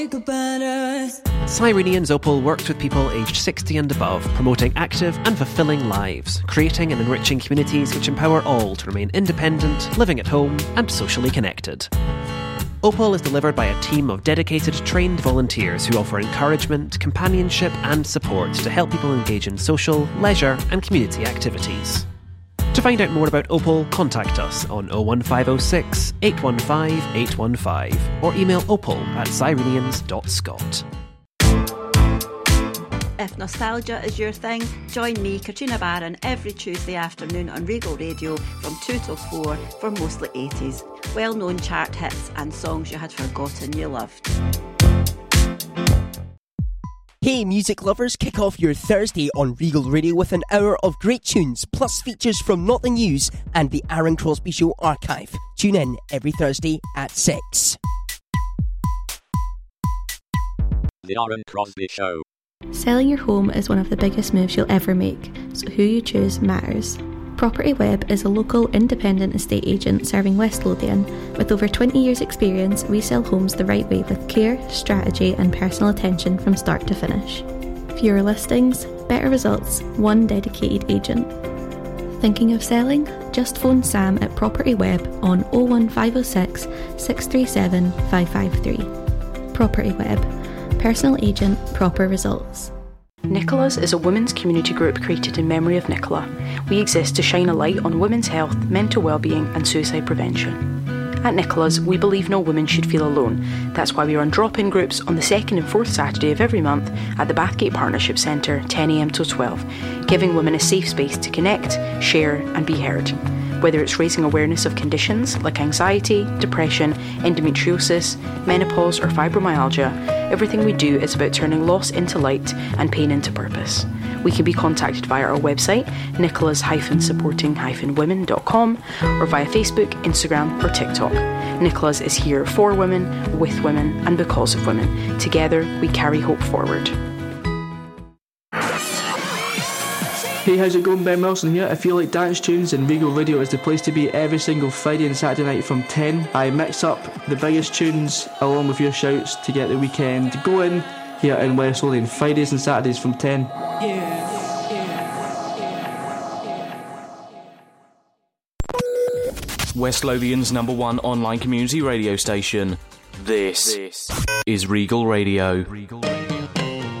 Cyrenians Opal works with people aged 60 and above, promoting active and fulfilling lives, creating and enriching communities which empower all to remain independent, living at home and socially connected. Opal is delivered by a team of dedicated, trained volunteers who offer encouragement, companionship and support to help people engage in social, leisure and community activities. To find out more about Opal, contact us on 01506 815 815 or email opal@cyrenians.scot. If nostalgia is your thing, join me, Katrina Barron, every Tuesday afternoon on Regal Radio from 2 till 4 for mostly 80s, well-known chart hits and songs you had forgotten you loved. Hey music lovers, kick off your Thursday on Regal Radio with an hour of great tunes, plus features from Not the News and the Aaron Crosby Show archive. Tune in every Thursday at 6. The Aaron Crosby Show. Selling your home is one of the biggest moves you'll ever make, so who you choose matters. Property Web is a local independent estate agent serving West Lothian. With over 20 years' experience, we sell homes the right way with care, strategy and personal attention from start to finish. Fewer listings, better results, one dedicated agent. Thinking of selling? Just phone Sam at Property Web on 01506 637 553. Property Web. Personal agent, proper results. Nicola's is a women's community group created in memory of Nicola. We exist to shine a light on women's health, mental well-being and suicide prevention. At Nicola's, we believe no woman should feel alone. That's why we run drop-in groups on the 2nd and 4th Saturday of every month at the Bathgate Partnership Centre, 10am till 12, giving women a safe space to connect, share and be heard. Whether it's raising awareness of conditions like anxiety, depression, endometriosis, menopause or fibromyalgia, everything we do is about turning loss into light and pain into purpose. We can be contacted via our website, nicholas-supporting-women.com, or via Facebook, Instagram or TikTok. Nicholas is here for women, with women and because of women. Together we carry hope forward. Hey, how's it going? Ben Wilson here. If you like dance tunes, then Regal Radio is the place to be every single Friday and Saturday night from 10. I mix up the biggest tunes along with your shouts to get the weekend going here in West Lothian, Fridays and Saturdays from 10. West Lothian's #1 online community radio station. This is Regal Radio.